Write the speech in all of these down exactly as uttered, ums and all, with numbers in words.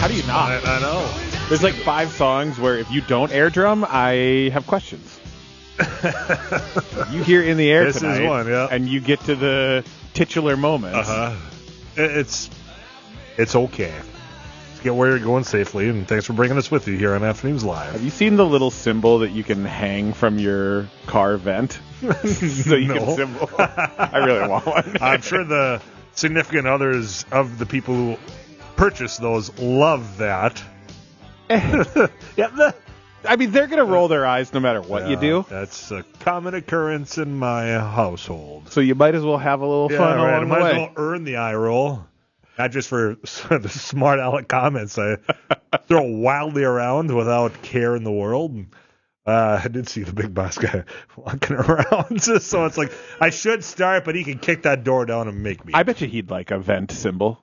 How do you not? I, I know. There's like five songs where if you don't air drum, I have questions. You hear In the Air this tonight, is one, yeah. and you get to the titular moments. Uh-huh. It's, it's okay. Let's get where you're going safely, and thanks for bringing us with you here on Afternoons Live. Have you seen the little symbol that you can hang from your car vent? So you No. can symbol. I really want one. I'm sure the significant others of the people who purchase those love that. Yeah, the, I mean, they're going to roll their eyes no matter what Yeah, you do. That's a common occurrence in my household. So you might as well have a little Yeah, fun right. I along might the way. as well earn the eye roll. Not just for the smart aleck comments I throw wildly around without care in the world. Uh, I did see the big boss guy walking around, so it's like I should start, but he can kick that door down and make me. I bet you he'd like a vent symbol.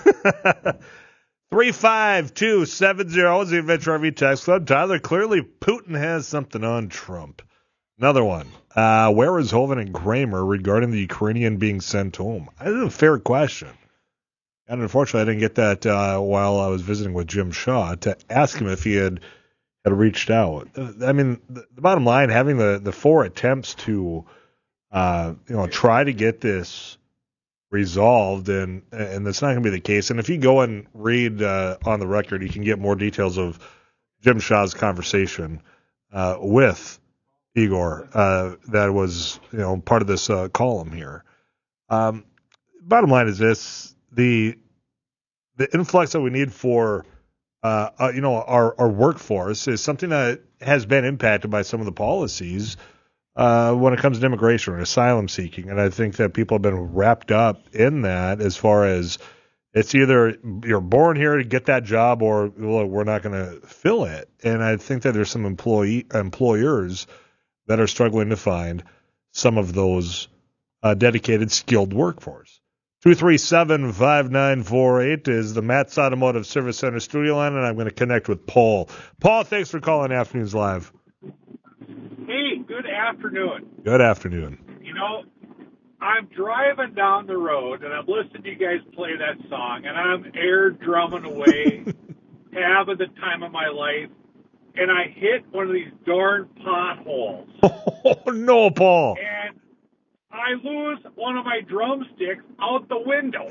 Three five two seven zero is the Adventure R V text club. Tyler, clearly Putin has something on Trump. Another one. Uh, where is Hovind and Kramer regarding the Ukrainian being sent home? That's a fair question. And unfortunately, I didn't get that uh, while I was visiting with Jim Shaw to ask him if he had had reached out. I mean, the, the bottom line, having the, the four attempts to uh, you know try to get this resolved, and and that's not going to be the case. And if you go and read uh, on the record, you can get more details of Jim Shaw's conversation uh, with Igor uh, that was you know part of this uh, column here. Um, bottom line is this: the the influx that we need for uh, uh, you know our our workforce is something that has been impacted by some of the policies Uh, when it comes to immigration and asylum seeking. And I think that people have been wrapped up in that as far as it's either you're born here to get that job or well, we're not going to fill it. And I think that there's some employee employers that are struggling to find some of those uh, dedicated skilled workforce. two three seven, five nine four eight is the Matt's Automotive Service Center studio line, and I'm going to connect with Paul. Paul, thanks for calling Afternoons Live. Hey, good afternoon. Good afternoon. You know, I'm driving down the road, and I'm listening to you guys play that song, and I'm air drumming away, having the time of my life, and I hit one of these darn potholes. Oh, no, Paul. And I lose one of my drumsticks out the window.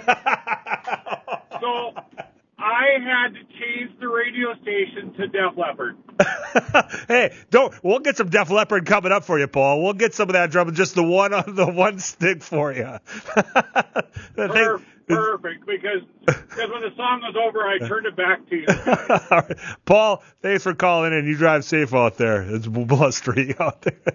So I had to change the radio station to Def Leppard. Hey, don't. We'll get some Def Leppard coming up for you, Paul. We'll get some of that drum, just the one on the one stick for you. Per- perfect, because because when the song was over, I turned it back to you. All right. Paul, thanks for calling in. You drive safe out there. It's blustery out there.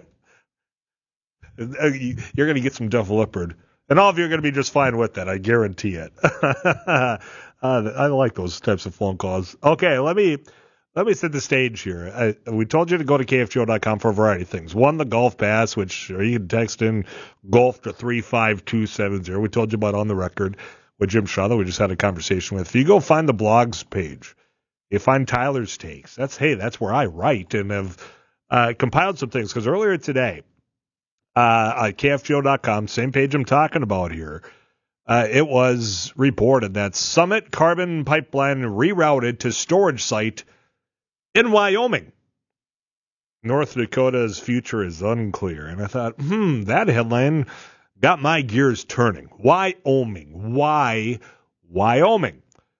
You're going to get some Def Leppard, and all of you are going to be just fine with that. I guarantee it. uh, I like those types of phone calls. Okay, let me. Let me set the stage here. I, we told you to go to K F G O dot com for a variety of things. One, the Golf Pass, which or you can text in golf to three five two seven zero. We told you about On the Record with Jim Shaw that we just had a conversation with. If you go find the blogs page, you find Tyler's takes. That's, hey, that's where I write and have uh, compiled some things. Because earlier today uh, at K F G O dot com, same page I'm talking about here, uh, it was reported that Summit Carbon Pipeline rerouted to storage site in Wyoming. North Dakota's future is unclear. And I thought, hmm, that headline got my gears turning. Wyoming. Why Wyoming?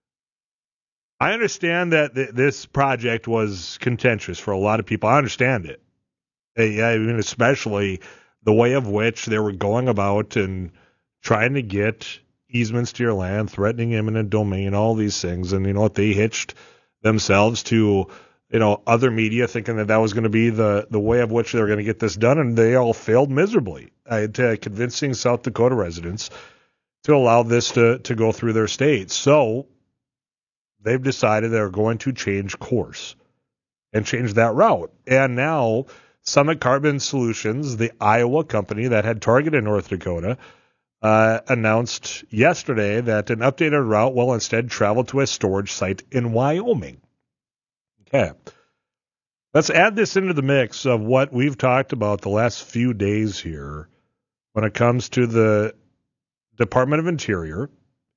I understand that th- this project was contentious for a lot of people. I understand it. I mean, especially the way of which they were going about and trying to get easements to your land, threatening eminent domain, all these things. And you know what? They hitched themselves to you know, other media thinking that that was going to be the, the way of which they were going to get this done, and they all failed miserably at uh, convincing South Dakota residents to allow this to, to go through their state. So they've decided they're going to change course and change that route. And now Summit Carbon Solutions, the Iowa company that had targeted North Dakota, uh, announced yesterday that an updated route will instead travel to a storage site in Wyoming. Okay. Let's add this into the mix of what we've talked about the last few days here when it comes to the Department of Interior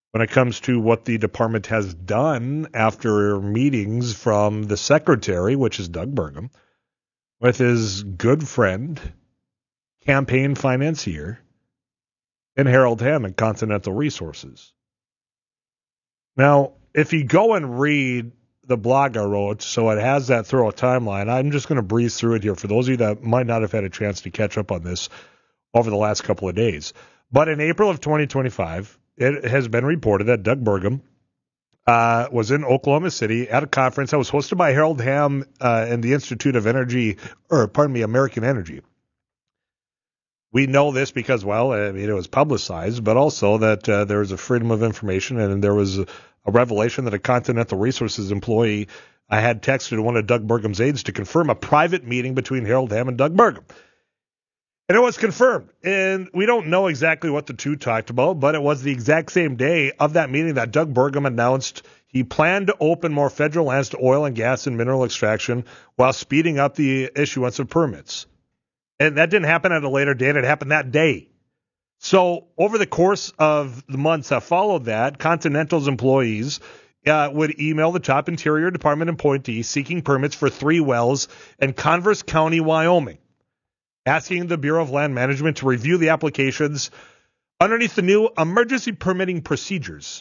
when it comes to what the department has done after meetings from the secretary, which is Doug Burgum, with his good friend, campaign financier, and Harold Hamm at Continental Resources. Now, if you go and read the blog I wrote, so it has that thorough timeline, I'm just going to breeze through it here for those of you that might not have had a chance to catch up on this over the last couple of days. But in April of twenty twenty-five, it has been reported that Doug Burgum uh, was in Oklahoma City at a conference that was hosted by Harold Hamm uh, and the Institute of Energy, or pardon me, American Energy. We know this because, well, I mean, it was publicized, but also that uh, there was a freedom of information, and there was a, a revelation that a Continental Resources employee uh, had texted one of Doug Burgum's aides to confirm a private meeting between Harold Hamm and Doug Burgum. And it was confirmed. And we don't know exactly what the two talked about, but it was the exact same day of that meeting that Doug Burgum announced he planned to open more federal lands to oil and gas and mineral extraction while speeding up the issuance of permits. And that didn't happen at a later date. It happened that day. So over the course of the months that followed that, Continental's employees uh, would email the top Interior Department appointee seeking permits for three wells in Converse County, Wyoming, asking the Bureau of Land Management to review the applications underneath the new emergency permitting procedures.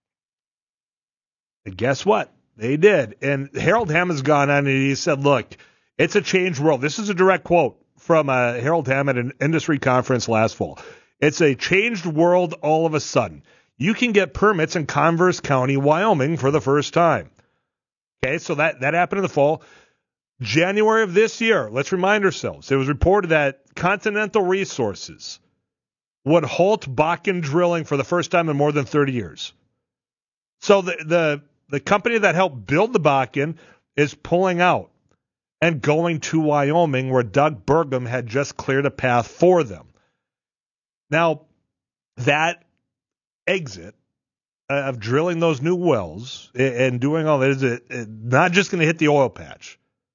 And guess what? They did. And Harold Hamm has gone on and he said, look, it's a changed world. This is a direct quote from uh, Harold Hamm at an industry conference last fall. It's a changed world all of a sudden. You can get permits in Converse County, Wyoming for the first time. Okay, so that, that happened in the fall. January of this year, let's remind ourselves, it was reported that Continental Resources would halt Bakken drilling for the first time in more than thirty years. So the the, the company that helped build the Bakken is pulling out and going to Wyoming, where Doug Burgum had just cleared a path for them. Now, that exit of drilling those new wells and doing all that is not just going to hit the oil patch.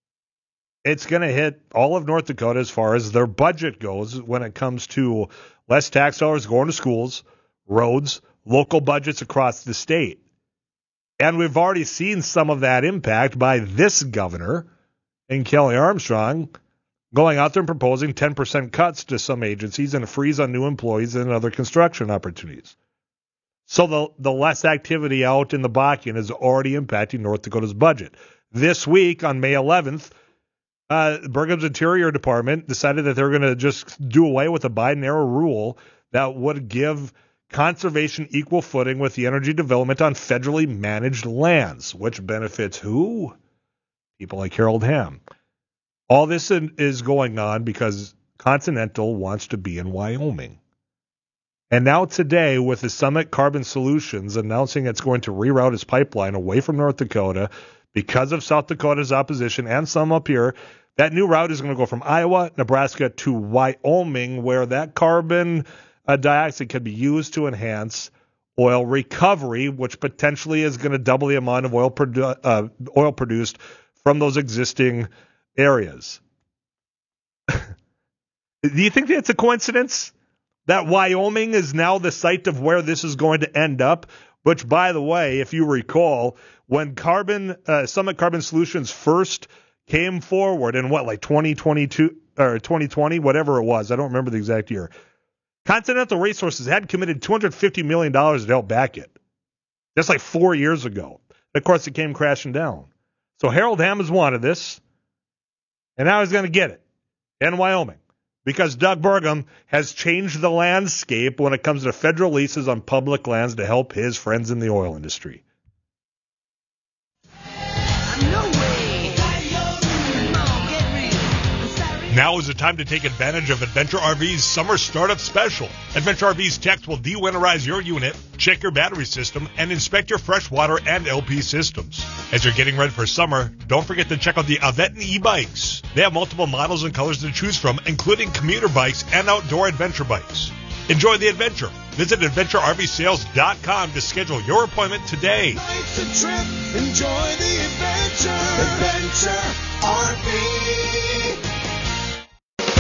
It's going to hit all of North Dakota as far as their budget goes when it comes to less tax dollars going to schools, roads, local budgets across the state. And we've already seen some of that impact by this governor and Kelly Armstrong going out there and proposing ten percent cuts to some agencies and a freeze on new employees and other construction opportunities. So the, the less activity out in the Bakken is already impacting North Dakota's budget. This week, on May eleventh, uh, Burgum's Interior Department decided that they're going to just do away with a Biden-era rule that would give conservation equal footing with the energy development on federally managed lands, which benefits who? People like Harold Hamm. All this is going on because Continental wants to be in Wyoming. And now today, with the Summit Carbon Solutions announcing it's going to reroute its pipeline away from North Dakota because of South Dakota's opposition and some up here, that new route is going to go from Iowa, Nebraska to Wyoming, where that carbon uh, dioxide can be used to enhance oil recovery, which potentially is going to double the amount of oil, produ- uh, oil produced from those existing areas. Do you think that's a coincidence that Wyoming is now the site of where this is going to end up? Which, by the way, if you recall, when Carbon uh, Summit Carbon Solutions first came forward in what, like twenty twenty-two or twenty twenty, whatever it was, I don't remember the exact year, Continental Resources had committed two hundred fifty million dollars to help back it. That's like four years ago. Of course, it came crashing down. So Harold Hamm has wanted this, and now he's going to get it in Wyoming because Doug Burgum has changed the landscape when it comes to federal leases on public lands to help his friends in the oil industry. Now is the time to take advantage of Adventure R V's summer startup special. Adventure R V's techs will de-winterize your unit, check your battery system, and inspect your freshwater and L P systems. As you're getting ready for summer, don't forget to check out the Aventon e-bikes. They have multiple models and colors to choose from, including commuter bikes and outdoor adventure bikes. Enjoy the adventure. Visit adventure r v sales dot com to schedule your appointment today. Life's a trip. Enjoy the adventure. Adventure R V.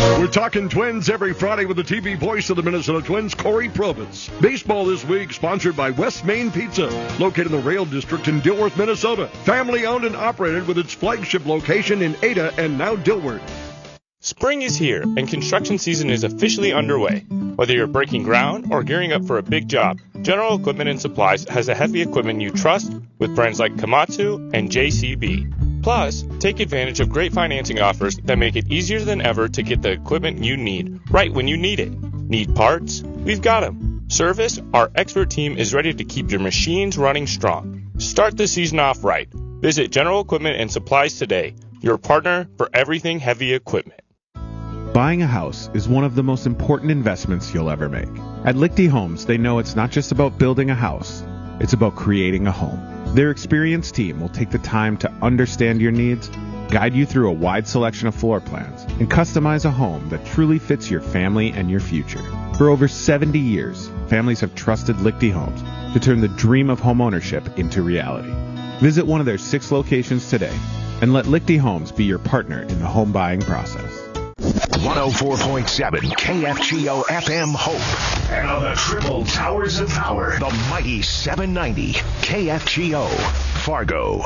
We're talking Twins every Friday with the T V voice of the Minnesota Twins, Corey Probitz. Baseball this week, sponsored by West Main Pizza, located in the Rail District in Dilworth, Minnesota. Family owned and operated with its flagship location in Ada and now Dilworth. Spring is here, and construction season is officially underway. Whether you're breaking ground or gearing up for a big job, General Equipment and Supplies has the heavy equipment you trust with brands like Komatsu and J C B. Plus, take advantage of great financing offers that make it easier than ever to get the equipment you need right when you need it. Need parts? We've got them. Service? Our expert team is ready to keep your machines running strong. Start the season off right. Visit General Equipment and Supplies today, your partner for everything heavy equipment. Buying a house is one of the most important investments you'll ever make. At Lichty Homes, they know it's not just about building a house, it's about creating a home. Their experienced team will take the time to understand your needs, guide you through a wide selection of floor plans, and customize a home that truly fits your family and your future. For over seventy years, families have trusted Lichty Homes to turn the dream of homeownership into reality. Visit one of their six locations today and let Lichty Homes be your partner in the home buying process. one oh four point seven K F G O F M Hope. And on the triple towers of power, the mighty seven ninety K F G O Fargo.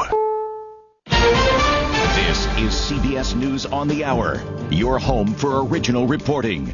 This is C B S News on the Hour, your home for original reporting.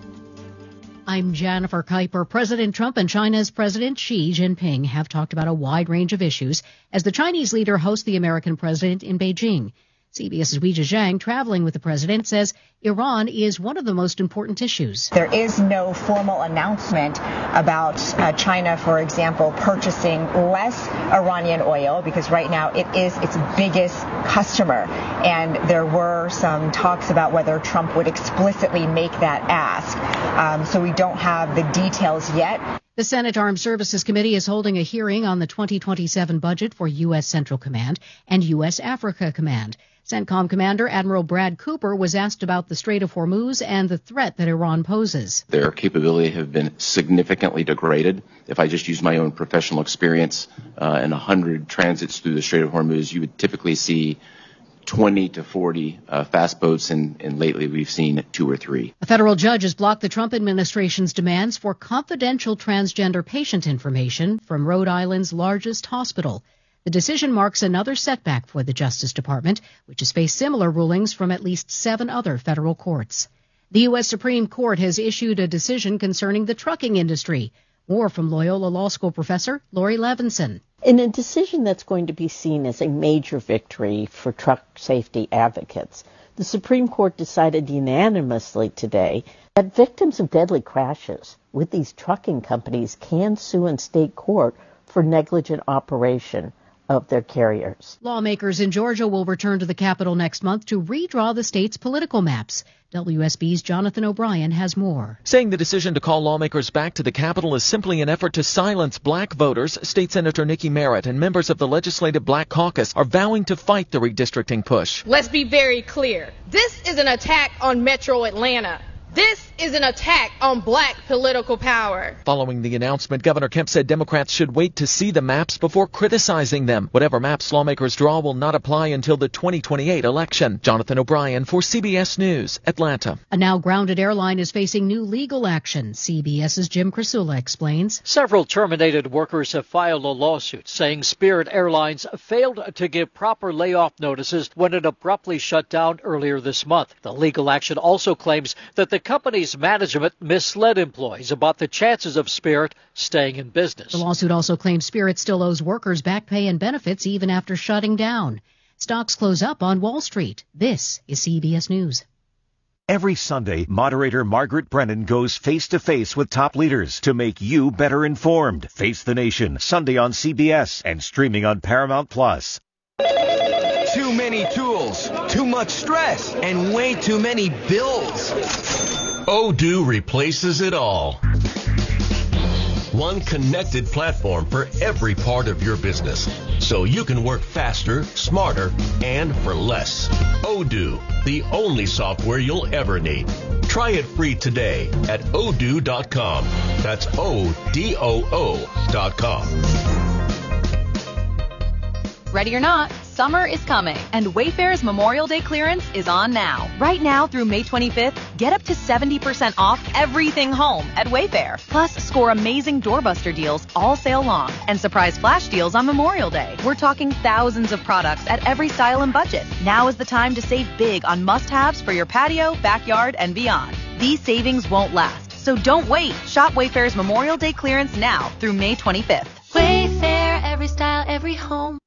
I'm Jennifer Kuiper. President Trump and China's President Xi Jinping have talked about a wide range of issues as the Chinese leader hosts the American president in Beijing. CBS's Weijia Zhang, traveling with the president, says Iran is one of the most important issues. There is no formal announcement about uh, China, for example, purchasing less Iranian oil, because right now it is its biggest customer. And there were some talks about whether Trump would explicitly make that ask. Um, so we don't have the details yet. The Senate Armed Services Committee is holding a hearing on the twenty twenty-seven budget for U S. Central Command and U S. Africa Command. CENTCOM Commander Admiral Brad Cooper was asked about the Strait of Hormuz and the threat that Iran poses. Their capability have been significantly degraded. If I just use my own professional experience, uh, in one hundred transits through the Strait of Hormuz, you would typically see twenty to forty uh, fast boats, and, and lately we've seen two or three. A federal judge has blocked the Trump administration's demands for confidential transgender patient information from Rhode Island's largest hospital. The decision marks another setback for the Justice Department, which has faced similar rulings from at least seven other federal courts. The U S. Supreme Court has issued a decision concerning the trucking industry. More from Loyola Law School professor Lori Levinson. In a decision that's going to be seen as a major victory for truck safety advocates, the Supreme Court decided unanimously today that victims of deadly crashes with these trucking companies can sue in state court for negligent operation of their carriers. Lawmakers in Georgia will return to the Capitol next month to redraw the state's political maps. W S B's Jonathan O'Brien has more. Saying the decision to call lawmakers back to the Capitol is simply an effort to silence black voters, State Senator Nikki Merritt and members of the Legislative Black Caucus are vowing to fight the redistricting push. Let's be very clear. This is an attack on Metro Atlanta. This is an attack on black political power. Following the announcement, Governor Kemp said Democrats should wait to see the maps before criticizing them. Whatever maps lawmakers draw will not apply until the twenty twenty-eight election. Jonathan O'Brien for C B S News, Atlanta. A now grounded airline is facing new legal action. CBS's Jim Krasula explains. Several terminated workers have filed a lawsuit saying Spirit Airlines failed to give proper layoff notices when it abruptly shut down earlier this month. The legal action also claims that the The company's management misled employees about the chances of Spirit staying in business. The lawsuit also claims Spirit still owes workers back pay and benefits even after shutting down. Stocks close up on Wall Street. This is C B S News. Every Sunday, moderator Margaret Brennan goes face-to-face with top leaders to make you better informed. Face the Nation, Sunday on C B S and streaming on Paramount Plus. Too many tools, too much stress, and way too many bills. Odoo replaces it all. One connected platform for every part of your business, so you can work faster, smarter, and for less. Odoo, the only software you'll ever need. Try it free today at odoo dot com. That's O D O O dot com. Ready or not, Summer is coming, and Wayfair's Memorial Day clearance is on now. Right now through May twenty-fifth, get up to seventy percent off everything home at Wayfair. Plus, score amazing doorbuster deals all sale long and surprise flash deals on Memorial Day. We're talking thousands of products at every style and budget. Now is the time to save big on must-haves for your patio, backyard, and beyond. These savings won't last, so don't wait. Shop Wayfair's Memorial Day clearance now through May twenty-fifth. Wayfair, every style, every home.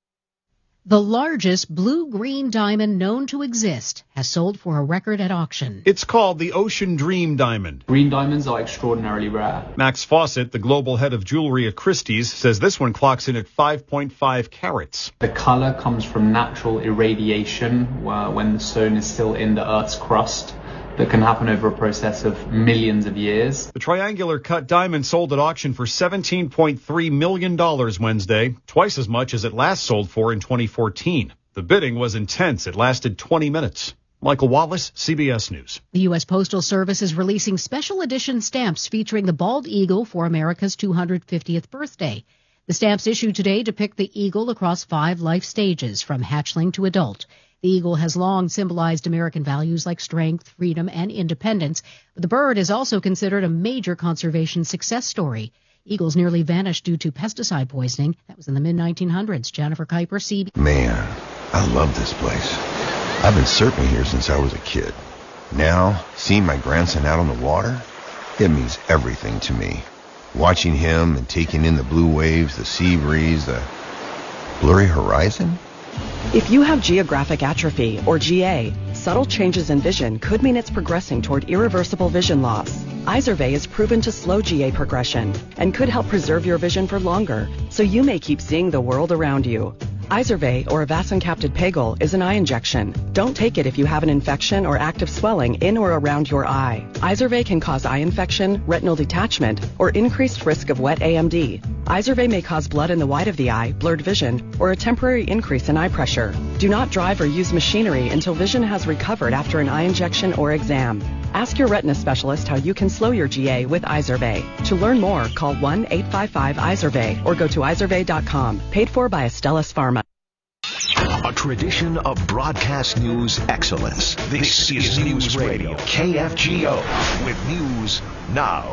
The largest blue-green diamond known to exist has sold for a record at auction. It's called the Ocean Dream Diamond. Green diamonds are extraordinarily rare. Max Fawcett, the global head of jewelry at Christie's, says this one clocks in at five point five carats. The color comes from natural irradiation uh, when the stone is still in the Earth's crust. That can happen over a process of millions of years. The triangular cut diamond sold at auction for seventeen point three million dollars Wednesday, twice as much as it last sold for in twenty fourteen. The bidding was intense. It lasted twenty minutes. Michael Wallace, C B S News. The U S Postal Service is releasing special edition stamps featuring the bald eagle for America's two hundred fiftieth birthday. The stamps issued today depict the eagle across five life stages, from hatchling to adult. The eagle has long symbolized American values like strength, freedom, and independence, but the bird is also considered a major conservation success story. Eagles nearly vanished due to pesticide poisoning. That was in the mid nineteen hundreds. Jennifer Kuiper, C B S. Man, I love this place. I've been surfing here since I was a kid. Now, seeing my grandson out on the water, it means everything to me. Watching him and taking in the blue waves, the sea breeze, the blurry horizon. If you have geographic atrophy, or G A, subtle changes in vision could mean it's progressing toward irreversible vision loss. Izervay is proven to slow G A progression and could help preserve your vision for longer, so you may keep seeing the world around you. Izervay, or avacincaptad pegol, is an eye injection. Don't take it if you have an infection or active swelling in or around your eye. Izervay can cause eye infection, retinal detachment, or increased risk of wet A M D. Izervay may cause blood in the white of the eye, blurred vision, or a temporary increase in eye pressure. Do not drive or use machinery until vision has recovered after an eye injection or exam. Ask your retina specialist how you can slow your G A with Izervay. To learn more, call one eight five five Izervay or go to izervay dot com. Paid for by Astellas Pharma. A tradition of broadcast news excellence. This, this is News Radio, K F G O, with News Now.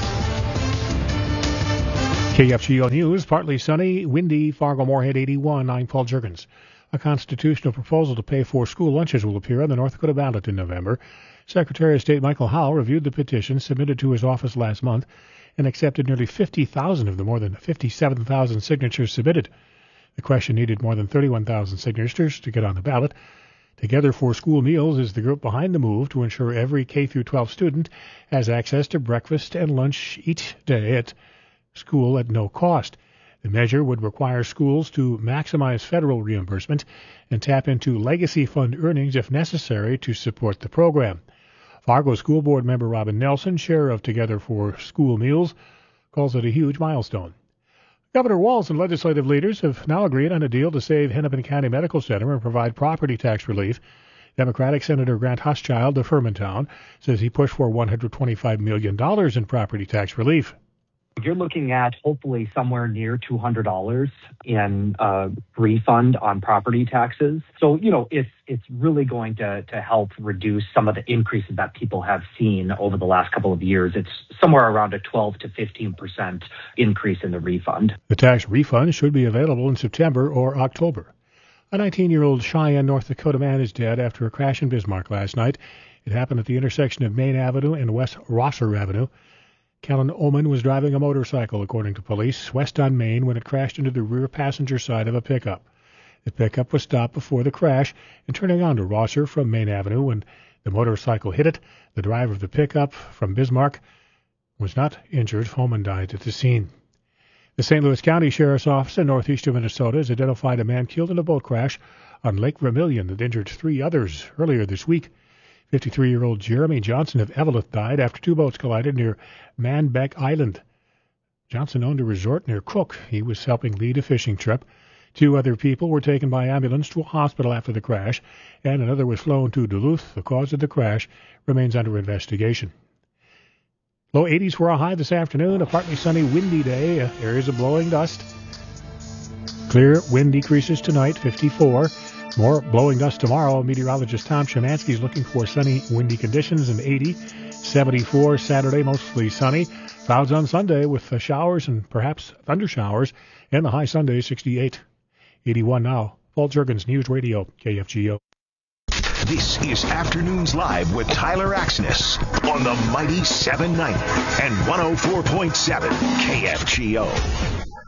K F G O News, partly sunny, windy, Fargo-Moorhead eighty-one. I'm Paul Juergens. A constitutional proposal to pay for school lunches will appear on the North Dakota ballot in November. Secretary of State Michael Howell reviewed the petition submitted to his office last month and accepted nearly fifty thousand of the more than fifty-seven thousand signatures submitted. The question needed more than thirty-one thousand signatures to get on the ballot. Together for School Meals is the group behind the move to ensure every K through twelve student has access to breakfast and lunch each day at school at no cost. The measure would require schools to maximize federal reimbursement and tap into legacy fund earnings if necessary to support the program. Fargo School Board member Robin Nelson, chair of Together for School Meals, calls it a huge milestone. Governor Walz and legislative leaders have now agreed on a deal to save Hennepin County Medical Center and provide property tax relief. Democratic Senator Grant Huschchild of Hermantown says he pushed for one hundred twenty-five million dollars in property tax relief. You're looking at hopefully somewhere near two hundred dollars in uh, refund on property taxes. So, you know, it's it's really going to, to help reduce some of the increases that people have seen over the last couple of years. It's somewhere around a twelve to fifteen percent increase in the refund. The tax refund should be available in September or October. A nineteen-year-old Cheyenne, North Dakota man is dead after a crash in Bismarck last night. It happened at the intersection of Main Avenue and West Rosser Avenue. Kellen Oman was driving a motorcycle, according to police, west on Main when it crashed into the rear passenger side of a pickup. The pickup was stopped before the crash and turning onto Rosser from Main Avenue when the motorcycle hit it. The driver of the pickup from Bismarck was not injured. Oman died at the scene. The Saint Louis County Sheriff's Office in northeastern Minnesota has identified a man killed in a boat crash on Lake Vermilion that injured three others earlier this week. fifty-three-year-old Jeremy Johnson of Eveleth died after two boats collided near Manbeck Island. Johnson owned a resort near Cook. He was helping lead a fishing trip. Two other people were taken by ambulance to a hospital after the crash, and another was flown to Duluth. The cause of the crash remains under investigation. Low eighties for a high this afternoon. A partly sunny, windy day. Areas of blowing dust. Clear, wind decreases tonight, fifty-four. More blowing dust tomorrow. Meteorologist Tom Szymanski is looking for sunny, windy conditions in eighty. seventy-four Saturday, mostly sunny. Clouds on Sunday with uh, showers and perhaps thunder showers. And the high Sunday, sixty-eight. eighty-one now. Paul Jurgens, News Radio, K F G O. This is Afternoons Live with Tyler Axness on the mighty seven ninety and one oh four point seven K F G O.